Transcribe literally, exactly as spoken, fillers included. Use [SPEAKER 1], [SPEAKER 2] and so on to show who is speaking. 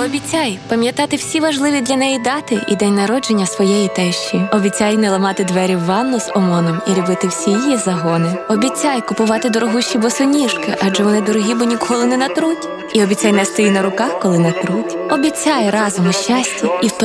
[SPEAKER 1] Пообіцяй пам'ятати всі важливі для неї дати і день народження своєї тещі. Обіцяй не ламати двері в ванну з омоном і любити всі її загони. Обіцяй купувати дорогущі босоніжки, адже вони дорогі, бо ніколи не натруть. І обіцяй нести її на руках, коли натруть. Обіцяй разом у щасті і в